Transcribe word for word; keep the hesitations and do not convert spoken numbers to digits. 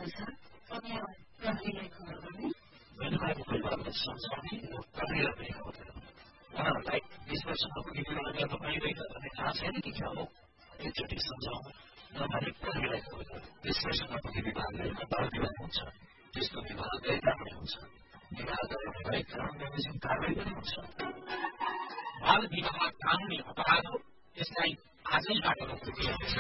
छ अनि प्रहरीलाई खबर गर्ने मैले भएको परिवारलाई सम्झाउने र प्रहरीलाई पनि खबर गर्ने उहाँहरूलाई बिस वर्षमा पनि विवाह गर्न पाइँदैन भन्ने थाहा छैन कि क्या हो एकचोटि सम्झाउनु नभने प्रहरीलाई खबर गर्ने बिस वर्षमा पनि विवाह गरेमा बाल विवाह हुन्छ त्यस्तो विवाह गैर पनि हुन्छ विवाह गरेर गैर कारण बमोजिम कारवाही पनि हुन्छ बाल विवाह कानुनी अपराध हो यसलाई आजैबाट रोक्नुपर्छ